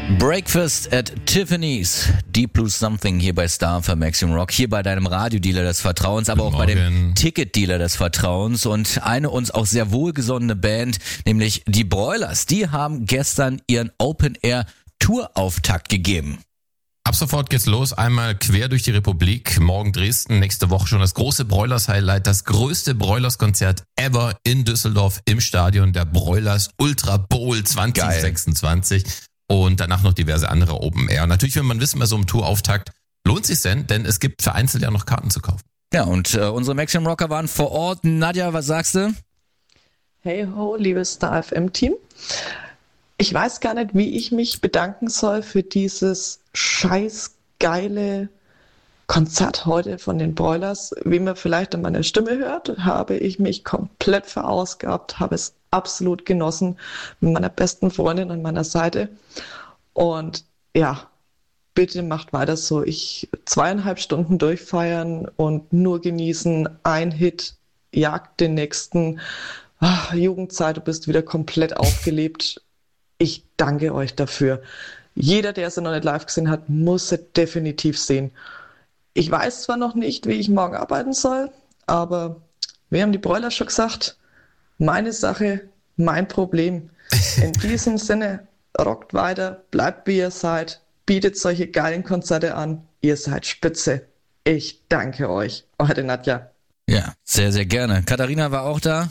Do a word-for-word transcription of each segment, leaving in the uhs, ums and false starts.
Breakfast at Tiffany's, Deep Blue Something hier bei Star für Maximum Rock, hier bei deinem Radiodealer des Vertrauens, aber Guten auch bei dem Morgen. Ticketdealer des Vertrauens und eine uns auch sehr wohlgesonnene Band, nämlich die Broilers, die haben gestern ihren Open-Air-Tour-Auftakt gegeben. Ab sofort geht's los, einmal quer durch die Republik, morgen Dresden, nächste Woche schon das große Broilers-Highlight, das größte Broilers-Konzert ever in Düsseldorf im Stadion der Broilers Ultra Bowl zwanzig sechsundzwanzig und danach noch diverse andere Open Air. Natürlich will man wissen, bei so einem Tourauftakt, lohnt sich's denn? Denn es gibt vereinzelt ja noch Karten zu kaufen. Ja, und äh, unsere Maximum Rocker waren vor Ort. Nadja, was sagst du? Hey ho, liebes Star F M-Team. Ich weiß gar nicht, wie ich mich bedanken soll für dieses scheiß geile Konzert heute von den Broilers. Wie man vielleicht an meiner Stimme hört, habe ich mich komplett verausgabt, habe es absolut genossen mit meiner besten Freundin an meiner Seite. Und ja, bitte macht weiter so. Ich zweieinhalb Stunden durchfeiern und nur genießen. Ein Hit jagt den nächsten. Ah, Jugendzeit, du bist wieder komplett aufgelebt. Ich danke euch dafür. Jeder, der es noch nicht live gesehen hat, muss es definitiv sehen. Ich weiß zwar noch nicht, wie ich morgen arbeiten soll, aber wir haben die Broilers schon gesagt, meine Sache, mein Problem. In diesem Sinne, rockt weiter, bleibt wie ihr seid, bietet solche geilen Konzerte an. Ihr seid spitze. Ich danke euch. Eure Nadja. Ja, sehr, sehr gerne. Katharina war auch da.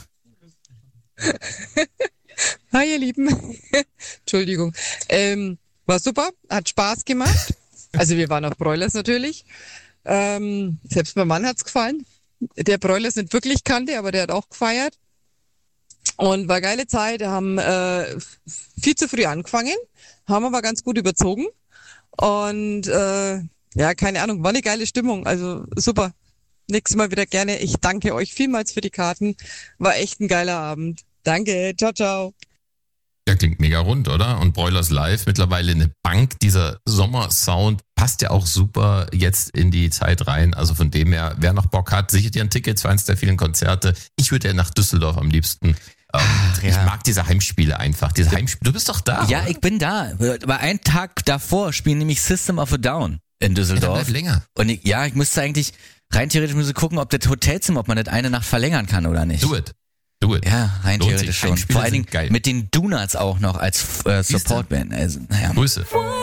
Hi ihr Lieben, Entschuldigung, ähm, war super, hat Spaß gemacht, also wir waren auf Broilers natürlich, ähm, selbst meinem Mann hat's gefallen, der Broilers nicht wirklich kannte, aber der hat auch gefeiert und war geile Zeit, haben äh, viel zu früh angefangen, haben aber ganz gut überzogen und äh, ja, keine Ahnung, war eine geile Stimmung, also super, nächstes Mal wieder gerne, ich danke euch vielmals für die Karten, war echt ein geiler Abend. Danke, ciao, ciao. Ja, klingt mega rund, oder? Und Broilers Live, mittlerweile eine Bank. Dieser Sommersound passt ja auch super jetzt in die Zeit rein. Also von dem her, wer noch Bock hat, sichert ihr ein Ticket für eins der vielen Konzerte. Ich würde ja nach Düsseldorf am liebsten. Ähm, Ach, ja. Ich mag diese Heimspiele einfach. Diese Heimspiele. Du bist doch da. Ja, oder? ich bin da. Aber einen Tag davor spielen nämlich System of a Down in Düsseldorf. Ja, dann bleib länger. Und ich, ja, ich müsste eigentlich, rein theoretisch müssen gucken, ob das Hotelzimmer, ob man das eine Nacht verlängern kann oder nicht. Do it. Do it. Ja, rein Lohnt theoretisch sich. schon. Heimspiele Vor allen sind Dingen geil. mit den Donuts auch noch als äh, Supportband. Also, naja. Grüße.